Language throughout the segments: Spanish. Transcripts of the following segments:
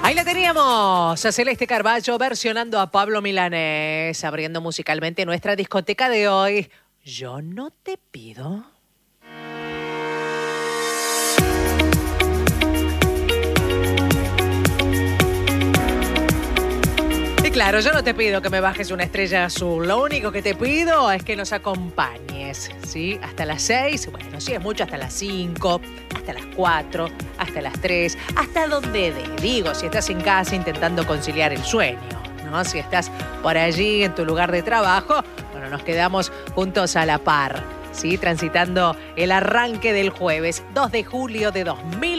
Ahí la teníamos, a Celeste Carballo versionando a Pablo Milanés, abriendo musicalmente nuestra discoteca de hoy. Yo no te pido. Y claro, yo no te pido que me bajes una estrella azul. Lo único que te pido es que nos acompañes, ¿sí? Hasta las 6, bueno, si es mucho, hasta las 5, hasta las 4, hasta las 3, hasta donde dé. Digo, si estás en casa intentando conciliar el sueño, ¿no? Si estás por allí en tu lugar de trabajo, bueno, nos quedamos juntos a la par, ¿sí? Transitando el arranque del jueves 2 de julio de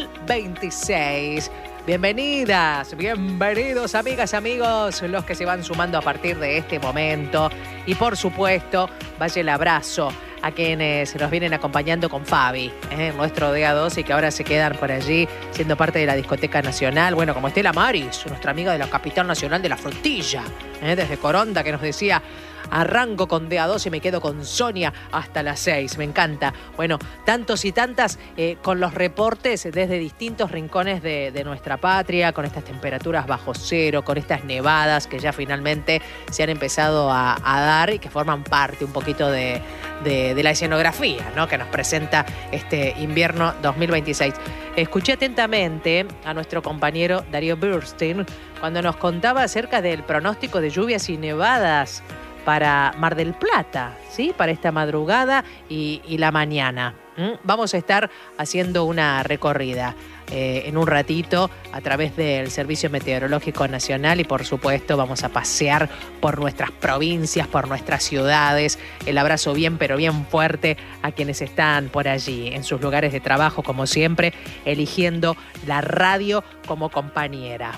2026. Bienvenidas, bienvenidos amigas, amigos, los que se van sumando a partir de este momento. Y por supuesto, vaya el abrazo a quienes nos vienen acompañando con Fabi, nuestro DA2, y que ahora se quedan por allí siendo parte de la discoteca nacional. Bueno, como Estela Maris, nuestra amiga de la capital nacional de la frutilla, desde Coronda, que nos decía: arranco con DA2 y me quedo con Sonia hasta las 6. Me encanta. Bueno, tantos y tantas con los reportes desde distintos rincones de nuestra patria, con estas temperaturas bajo cero, con estas nevadas que ya finalmente se han empezado a dar y que forman parte un poquito de la escenografía, ¿no?, que nos presenta este invierno 2026. Escuché atentamente a nuestro compañero Darío Burstein cuando nos contaba acerca del pronóstico de lluvias y nevadas para Mar del Plata, ¿sí? Para esta madrugada y la mañana. Vamos a estar haciendo una recorrida en un ratito a través del Servicio Meteorológico Nacional y por supuesto vamos a pasear por nuestras provincias, por nuestras ciudades. El abrazo bien pero bien fuerte a quienes están por allí en sus lugares de trabajo, como siempre, eligiendo la radio como compañera.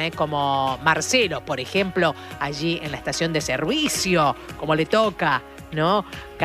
Como Marcelo, por ejemplo, allí en la estación de servicio, como le toca, ¿no?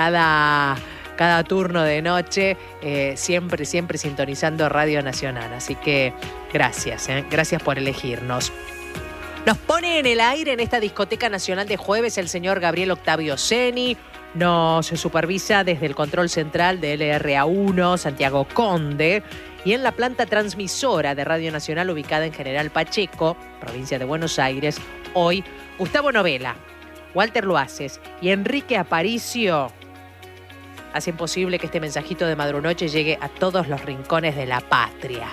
Cada turno de noche, siempre sintonizando Radio Nacional. Así que gracias por elegirnos. Nos pone en el aire en esta discoteca nacional de jueves el señor Gabriel Octavio Seni. Nos supervisa desde el control central de LRA1, Santiago Conde. Y en la planta transmisora de Radio Nacional ubicada en General Pacheco, provincia de Buenos Aires, hoy Gustavo Novela, Walter Luaces y Enrique Aparicio hacen posible que este mensajito de Madrunoche llegue a todos los rincones de la patria.